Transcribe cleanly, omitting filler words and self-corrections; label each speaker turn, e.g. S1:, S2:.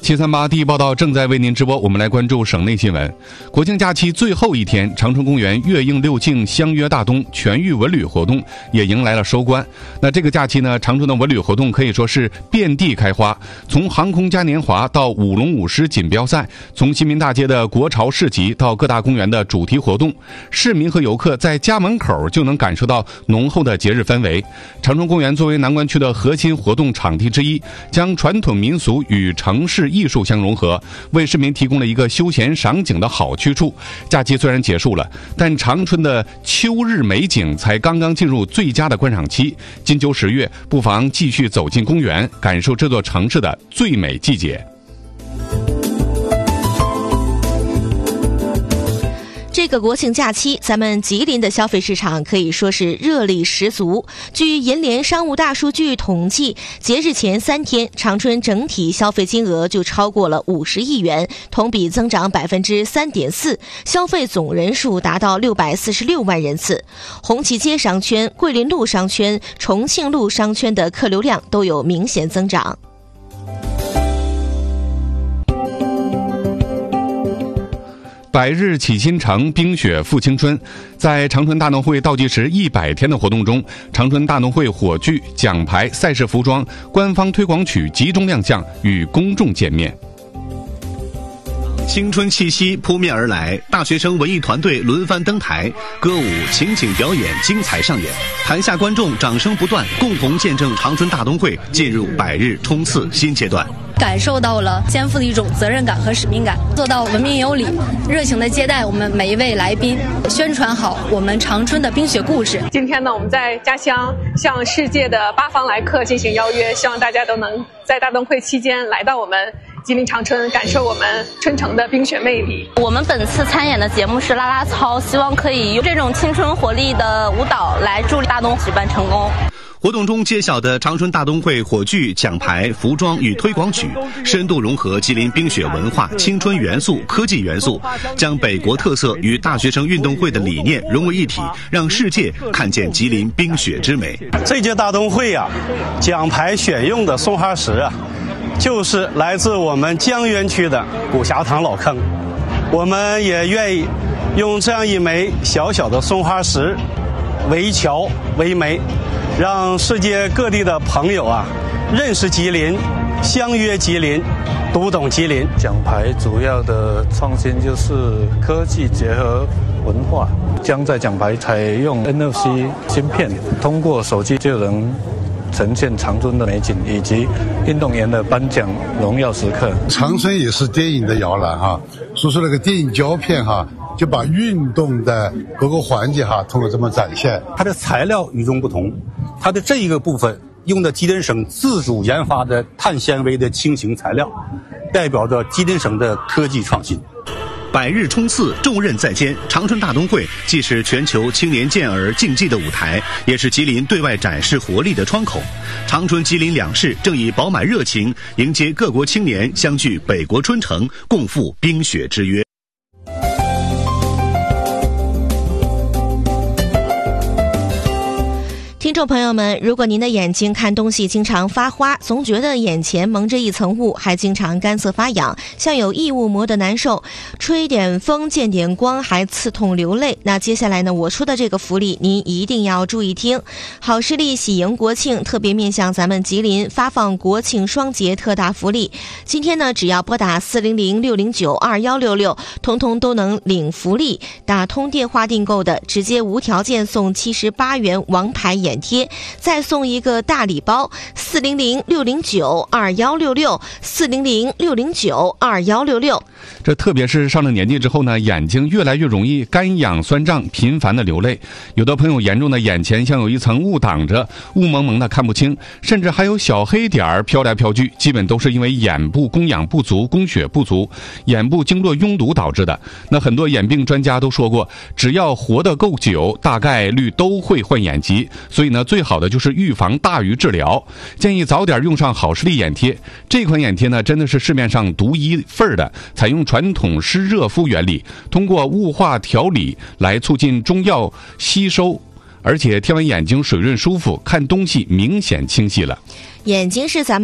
S1: 738第一报道正在为您直播，我们来关注省内新闻。国庆假期最后一天，长春公园月映六庆相约大东全域文旅活动也迎来了收官。那这个假期呢，长春的文旅活动可以说是遍地开花，从航空嘉年华到舞龙舞狮锦标赛，从新民大街的国潮市集到各大公园的主题活动，市民和游客在家门口就能感受到浓厚的节日氛围。长春公园作为南关区的核心活动场地之一，将传统民俗与城市艺术相融合，为市民提供了一个休闲赏景的好去处。假期虽然结束了，但长春的秋日美景才刚刚进入最佳的观赏期。金秋10月，不妨继续走进公园，感受这座城市的最美季节。
S2: 这个国庆假期，咱们吉林的消费市场可以说是热力十足。据银联商务大数据统计，节日前3天，长春整体消费金额就超过了50亿元，同比增长3.4%，消费总人数达到646万人次。红旗街商圈、桂林路商圈、重庆路商圈的客流量都有明显增长。
S1: 百日启新城，冰雪复青春。在长春大农会倒计时100天的活动中，长春大农会火炬、奖牌、赛事服装、官方推广曲集中亮相，与公众见面。
S3: 青春气息扑面而来，大学生文艺团队轮番登台，歌舞、情景表演精彩上演，台下观众掌声不断，共同见证长春大农会进入百日冲刺新阶段。
S4: 感受到了肩负的一种责任感和使命感，做到文明有礼，热情的接待我们每一位来宾，宣传好我们长春的冰雪故事。
S5: 今天呢，我们在家乡向世界的8方来客进行邀约，希望大家都能在大农会期间来到我们吉林长春，感受我们春城的冰雪魅力。
S6: 我们本次参演的节目是啦啦操，希望可以用这种青春活力的舞蹈来助力大东举办成功。
S3: 活动中揭晓的长春大东会火炬、奖牌、服装与推广曲，深度融合吉林冰雪文化、青春元素、科技元素，将北国特色与大学生运动会的理念融为一体，让世界看见吉林冰雪之美。
S7: 这届大东会奖牌选用的松花石就是来自我们江源区的古霞塘老坑。我们也愿意用这样一枚小小的松花石为桥为媒，让世界各地的朋友认识吉林，相约吉林，读懂吉林。
S8: 奖牌主要的创新就是科技结合文化，将在奖牌采用 NFC 芯片，通过手机就能呈现长春的美景以及运动员的颁奖荣耀时刻。
S9: 长春也是电影的摇篮所以说那个电影胶片就把运动的各个环节通过这么展现。
S10: 它的材料与众不同，它的这一个部分用的吉林省自主研发的碳纤维的轻型材料，代表着吉林省的科技创新。
S3: 百日冲刺，重任在肩。长春大东会既是全球青年健儿竞技的舞台，也是吉林对外展示活力的窗口。长春、吉林两市正以饱满热情迎接各国青年相聚北国春城，共赴冰雪之约。
S2: 听众朋友们，如果您的眼睛看东西经常发花，总觉得眼前蒙着一层雾，还经常干涩发痒，像有异物磨得难受，吹点风见点光还刺痛流泪，那接下来呢，我出的这个福利您一定要注意听。好视力喜迎国庆，特别面向咱们吉林发放国庆双节特大福利。今天呢，只要拨打400-609-2166，通通都能领福利。打通电话订购的，直接无条件送78元王牌眼贴，再送一个大礼包，400-609-2166 400-609-2166。
S1: 这特别是上了年纪之后呢，眼睛越来越容易干痒酸胀，频繁的流泪。有的朋友严重的眼前像有一层雾挡着，雾蒙蒙的看不清，甚至还有小黑点飘来飘去，基本都是因为眼部供氧不足、供血不足、眼部经络拥堵导致的。那很多眼病专家都说过，只要活得够久，大概率都会患眼疾。所以呢，最好的就是预防大于治疗，建议早点用上好视力眼贴。这款眼贴呢，真的是市面上独一份的，采用传统湿热敷原理，通过雾化调理来促进中药吸收，而且贴完眼睛水润舒服，看东西明显清晰了。
S2: 眼睛是咱们